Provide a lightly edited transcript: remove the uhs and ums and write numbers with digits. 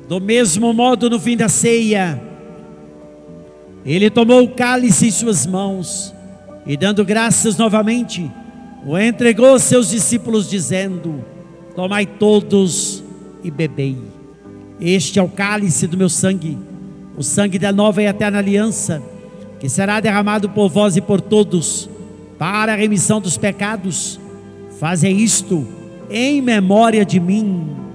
Do mesmo modo, no fim da ceia, ele tomou o cálice em suas mãos e, dando graças novamente, o entregou aos seus discípulos, dizendo: tomai todos e bebei. Este é o cálice do meu sangue, o sangue da nova e eterna aliança, que será derramado por vós e por todos, para a remissão dos pecados. Fazem isto em memória de mim.